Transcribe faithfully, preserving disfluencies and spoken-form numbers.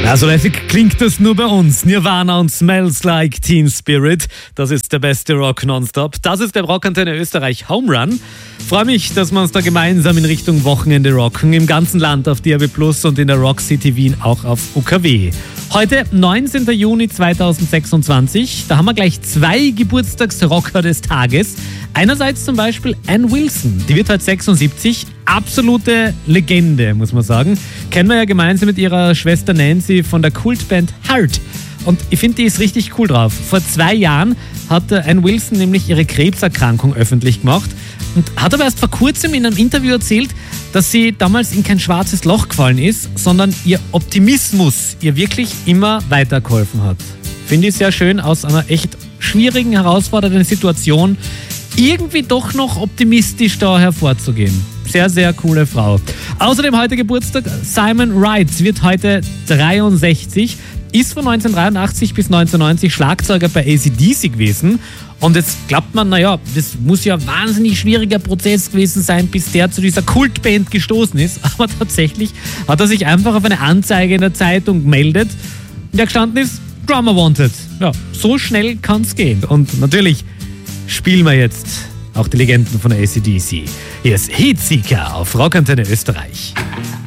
Also lässig klingt das nur bei uns. Nirvana und Smells Like Teen Spirit. Das ist der beste Rock nonstop. Das ist der Rockantenne Österreich Home Run. Freue mich, dass wir uns da gemeinsam in Richtung Wochenende rocken. Im ganzen Land auf D A B Plus und in der Rock City Wien auch auf U K W. Heute, neunzehnten Juni zweitausendsechsundzwanzig. Da haben wir gleich zwei Geburtstagsrocker des Tages. Einerseits zum Beispiel Ann Wilson. Die wird heute sechsundsiebzig. Absolute Legende, muss man sagen. Kennen wir ja gemeinsam mit ihrer Schwester Nancy von der Kultband Heart. Und ich finde, die ist richtig cool drauf. Vor zwei Jahren hat Ann Wilson nämlich ihre Krebserkrankung öffentlich gemacht und hat aber erst vor kurzem in einem Interview erzählt, dass sie damals in kein schwarzes Loch gefallen ist, sondern ihr Optimismus ihr wirklich immer weitergeholfen hat. Finde ich sehr schön, aus einer echt schwierigen, herausfordernden Situation irgendwie doch noch optimistisch da hervorzugehen. Sehr, sehr coole Frau. Außerdem heute Geburtstag Simon Wright, wird heute dreiundsechzig, ist von neunzehnhundertdreiundachtzig bis neunzehnhundertneunzig Schlagzeuger bei A C D C gewesen. Und jetzt glaubt man, naja, das muss ja ein wahnsinnig schwieriger Prozess gewesen sein, bis der zu dieser Kultband gestoßen ist. Aber tatsächlich hat er sich einfach auf eine Anzeige in der Zeitung gemeldet, in der gestanden ist, Drummer wanted. Ja, so schnell kann es gehen. Und natürlich spielen wir jetzt auch die Legenden von A C D C. Hier ist Heatseeker auf Rockantenne Österreich.